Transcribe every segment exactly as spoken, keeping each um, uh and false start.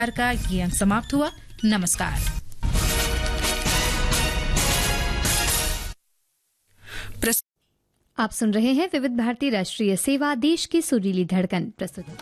का ये अंक समाप्त हुआ। नमस्कार। आप सुन रहे हैं विविध भारती राष्ट्रीय सेवा, देश की सुरीली धड़कन। प्रस्तुति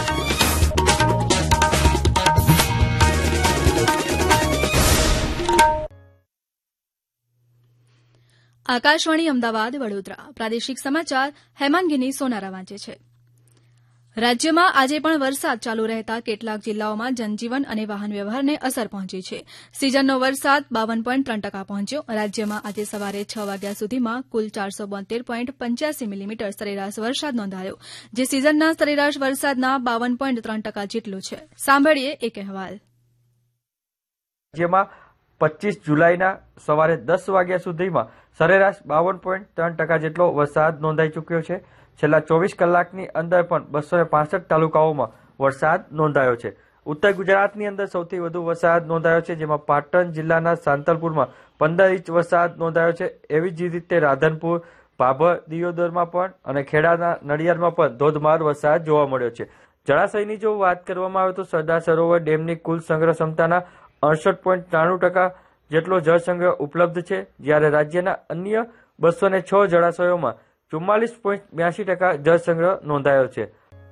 આકાશવાણી અમદાવાદ વડોદરા પ્રાદેશિક સમાચાર હેમાંગીની સોનારા વાંચે છે। રાજ્યમાં આજે પણ વરસાદ ચાલુ રહેતા કેટલાક જિલ્લાઓમાં જનજીવન અને વાહન વ્યવહારને અસર પહોંચી છે। સિઝનનો વરસાદ બાવન પોઈન્ટ ત્રણ ટકા પહોંચ્યો। રાજ્યમાં આજે સવારે છ વાગ્યા સુધીમાં કુલ ચારસો બોતેર પોઈન્ટ પંચ્યાસી મિલીમીટર સરેરાશ વરસાદ નોંધાયો, જે સિઝનના સરેરાશ વરસાદના બાવન પોઈન્ટ ત્રણ ટકા જેટલો છે। સાંભળીએ એક અહેવાલ। રાજ્યમાં પચીસ જુલાઈના સવારે દસ વાગ્યા સુધીમાં સરેરાશ બાવન પોઈન્ટ ત્રણ ટકા જેટલો વરસાદ નોંધાઈ ચૂક્યો છે। છેલ્લા ચોવીસ કલાકની અંદર પણ બસો પાસઠ તાલુકાઓમાં વરસાદ નોંધાયો છે। ઉત્તર ગુજરાતની અંદર સૌથી વધુ વરસાદ નોંધાયો છે, જેમાં પાટણ જિલ્લાના સાંતલપુરમાં પંદર ઇંચ વરસાદ નોંધાયો છે। એવી જ રીતે રાધનપુર, ભાભર, દિયોદરમાં પણ અને ખેડાના નડિયાદમાં પણ ધોધમાર વરસાદ જોવા મળ્યો છે। જળાશયની જો વાત કરવામાં આવે તો સરદાર સરોવર ડેમની કુલ સંગ્રહ ક્ષમતાના અડસઠ પોઈન્ટ ત્રાણું ટકા જેટલો જળસંગ્રહ ઉપલબ્ધ છે, જ્યારે રાજ્યના અન્ય બસો ને છ જળાશયોમાં ચુમ્માલીસ પોઈન્ટ બ્યાસી ટકા જળસંગ્રહ નોંધાયો છે।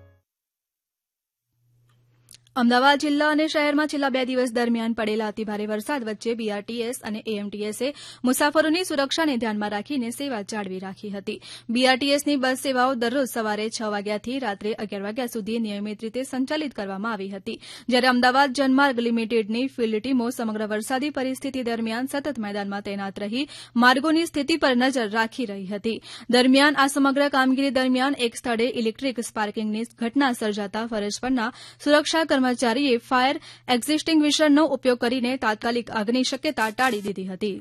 અમદાવાદ જિલ્લા અને શહેરમાં છેલ્લા બે દિવસ દરમિયાન પડેલા અતિભારે વરસાદ વચ્ચે બીઆરટીએસ અને એએમટીએસે મુસાફરોની સુરક્ષાને ધ્યાનમાં રાખીને સેવા જાળવી રાખી હતી। બીઆરટીએસની બસ સેવાઓ દરરોજ સવારે છ વાગ્યાથી રાત્રે અગિયાર વાગ્યા સુધી નિયમિત રીતે સંચાલિત કરવામાં આવી હતી, જ્યારે અમદાવાદ જનમાર્ગ લિમિટેડની ફિલ્ડ ટીમો સમગ્ર વરસાદી પરિસ્થિતિ દરમિયાન સતત મેદાનમાં તૈનાત રહી માર્ગોની સ્થિતિ પર નજર રાખી રહી હતી। દરમિયાન આ સમગ્ર કામગીરી દરમિયાન એક સ્થળે ઇલેક્ટ્રિક સ્પાર્કિંગની ઘટના સર્જાતા ફરજ પરના સુરક્ષા કર્મચારીએ ફાયર એક્ઝિસ્ટિંગ્વિશરનો ઉપયોગ કરીને તાત્કાલિક આગની શક્યતા ટાળી દીધી હતી।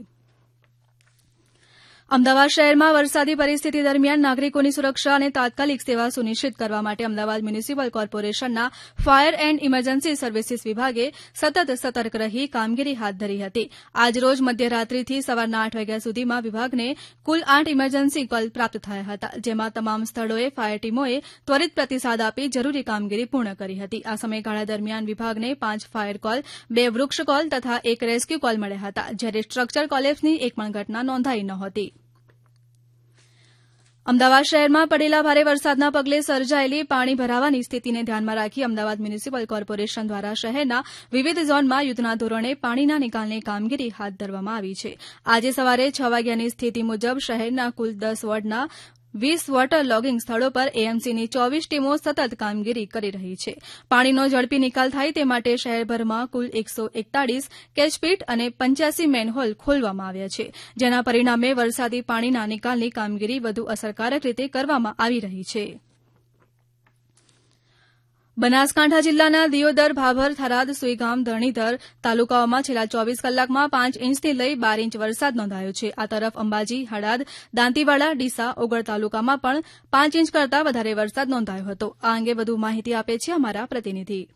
અમદાવાદ શહેરમાં વરસાદી પરિસ્થિતિ દરમિયાન નાગરિકોની સુરક્ષા અને તાત્કાલિક સેવા સુનિશ્ચિત કરવા માટે અમદાવાદ મ્યુનિસિપલ કોર્પોરેશનના ફાયર એન્ડ ઇમરજન્સી સર્વિસીસ વિભાગે સતત સતર્ક રહી કામગીરી હાથ ધરી હતી। આજરોજ મધ્યરાત્રિથી સવારના આઠ વાગ્યા સુધીમાં વિભાગને કુલ આઠ ઇમરજન્સી કોલ પ્રાપ્ત થયા હતા, જેમાં તમામ સ્થળોએ ફાયર ટીમોએ ત્વરિત પ્રતિસાદ આપી જરૂરી કામગીરી પૂર્ણ કરી હતી। આ સમયગાળા દરમિયાન વિભાગને પાંચ ફાયર કોલ, બે વૃક્ષ કોલ તથા એક રેસ્ક્યુ કોલ મળ્યા હતા, જ્યારે સ્ટ્રક્ચર કોલેપ્સની એક પણ ઘટના નોંધાઈ નહોતી। અમદાવાદ શહેરમાં પડેલા ભારે વરસાદના પગલે સર્જાયેલી પાણી ભરાવાની સ્થિતિને ધ્યાનમાં રાખી અમદાવાદ મ્યુનિસિપલ કોર્પોરેશન દ્વારા શહેરના વિવિધ ઝોનમાં યુદ્ધના ધોરણે પાણીના નિકાલની કામગીરી હાથ ધરવામાં આવી છે। આજે સવારે છ વાગ્યાની સ્થિતિ મુજબ શહેરના કુલ દસ વોર્ડના વીસ વોટર લોગિંગ સ્થળો પર એએમસીની ચોવીસ ટીમો સતત કામગીરી કરી રહી છે। પાણીનો ઝડપી નિકાલ થાય તે માટે શહેરભરમાં કુલ એકસો એકતાળીસ કેચપીટ અને પંચ્યાસી મેનહોલ ખોલવામાં આવ્યા છે, જેના પરિણામે વરસાદી પાણીના નિકાલની કામગીરી વધુ અસરકારક રીતે કરવામાં આવી રહી છે। બનાસકાંઠા જિલ્લાના દિયોદર, ભાભર, થરાદ, સુઈગામ, ધરણીધર તાલુકાઓમાં છેલ્લા ચોવીસ કલાકમાં પાંચ ઇંચથી લઈ બાર ઇંચ વરસાદ નોંધાયો છે। આ તરફ અંબાજી, હળાદ, દાંતીવાડા, ડીસા, ઓગળ તાલુકામાં પણ પાંચ ઇંચ કરતાં વધારે વરસાદ નોંધાયો હતો। આ અંગે વધુ માહિતી આપે છે અમારા પ્રતિનિધિ।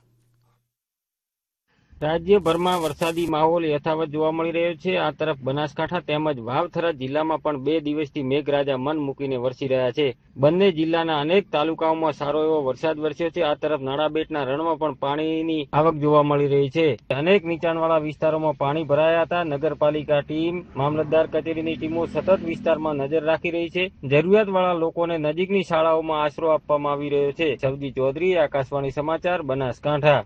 રાજ્યભરમાં વરસાદી માહોલ યથાવત જોવા મળી રહ્યો છે। આ તરફ બનાસકાંઠા તેમજ વાવ-થરાદ જિલ્લામાં પણ બે દિવસથી મેઘરાજા મન મૂકીને વરસી રહ્યા છે। બંને જિલ્લાના અનેક તાલુકાઓમાં સારો એવો વરસાદ વરસ્યો છે। આ તરફ નાણાબેટના રણમાં પણ પાણીની આવક જોવા મળી રહી છે। અનેક નીચાણવાળા વિસ્તારોમાં પાણી ભરાયા હતા। નગરપાલિકા ટીમ, મામલતદાર કચેરીની ટીમો સતત વિસ્તારમાં નજર રાખી રહી છે। જરૂરિયાતવાળા લોકોને નજીકની શાળાઓમાં આશરો આપવામાં આવી રહ્યો છે। સવજી ચૌધરી, આકાશવાણી સમાચાર, બનાસકાંઠા।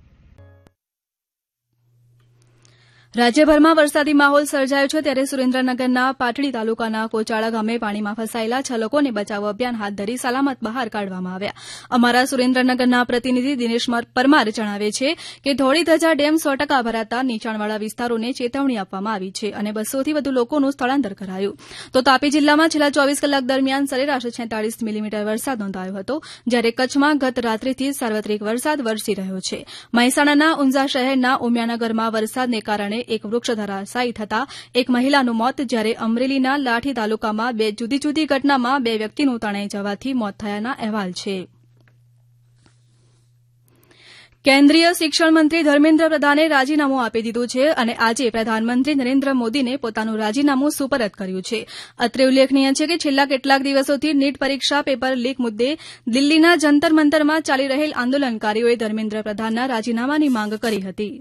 રાજ્યભરમાં વરસાદી માહોલ સર્જાયો છે, ત્યારે સુરેન્દ્રનગરના પાટડી તાલુકાના કોચાળા ગામે પાણીમાં ફસાયેલા છ લોકોને બચાવ અભિયાન હાથ ધરી સલામત બહાર કાઢવામાં આવ્યા। અમારા સુરેન્દ્રનગરના પ્રતિનિધિ દિનેશ પરમાર જણાવે છે કે ધોળીધજા ડેમ સો ટકા ભરાતા નીચાણવાળા વિસ્તારોને ચેતવણી આપવામાં આવી છે અને બસોથી વધુ લોકોનું સ્થળાંતર કરાયું। તો તાપી જિલ્લામાં છેલ્લા ચોવીસ કલાક દરમિયાન સરેરાશ છેતાળીસ મિલીમીટર વરસાદ નોંધાયો હતો, જ્યારે કચ્છમાં ગત રાત્રિથી સાર્વત્રિક વરસાદ વરસી રહ્યો છે। મહેસાણાના ઊંઝા શહેરના ઉમિયાનગરમાં વરસાદને કારણે એક વૃક્ષ ધરાશાયી થતા એક મહિલાનું મોત, જ્યારે અમરેલીના લાઠી તાલુકામાં બે જુદી જુદી ઘટનામાં બે વ્યક્તિનું તણાઈ જવાથી મોત થયાના અહેવાલ છે। કેન્દ્રીય શિક્ષણ મંત્રી ધર્મેન્દ્ર પ્રધાને રાજીનામું આપી દીધું છે અને આજે પ્રધાનમંત્રી નરેન્દ્ર મોદીને પોતાનું રાજીનામું સુપરત કર્યું છે. અત્રે ઉલ્લેખનીય છે કે છેલ્લા કેટલાક દિવસોથી નીટ પરીક્ષા પેપર લીક મુદ્દે દિલ્હીના જંતર મંતરમાં ચાલી રહેલ આંદોલનકારીઓએ ધર્મેન્દ્ર પ્રધાનના રાજીનામાની માંગ કરી હતી.